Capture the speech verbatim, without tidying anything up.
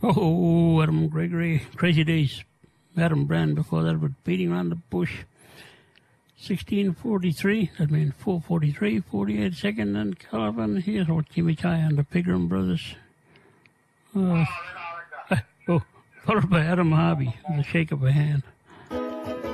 Oh, Adam Gregory, crazy days. Adam Brand before that was beating around the bush. sixteen forty-three, that means four forty-three, forty-eight second, and Calvin. Here's what Jimmy Chai and the Pilgrim Brothers. Uh, oh, followed by Adam Harvey, the shake of a hand.